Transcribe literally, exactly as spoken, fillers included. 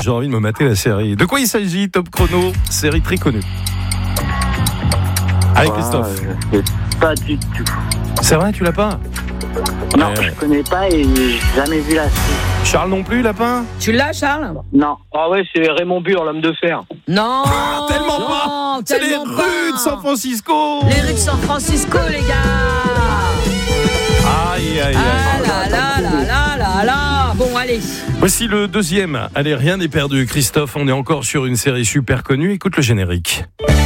j'ai envie de me mater la série. De quoi il s'agit, Top Chrono? Série très connue. Allez, Christophe. Ah, je sais pas du tout. C'est vrai, tu l'as pas? Non, Euh. je connais pas et j'ai jamais vu la série. Charles non plus, Lapin? Tu l'as, Charles? Non. Ah ouais, c'est Raymond Burr, l'homme de fer. Non. Ah, tellement non, pas. C'est les tellement rues pas. de San Francisco. Les rues de San Francisco, les gars. Aïe, aïe, Ah aïe. là là là là là là. Bon, allez. Voici le deuxième. Allez, rien n'est perdu, Christophe. On est encore sur une série super connue. Écoute le générique.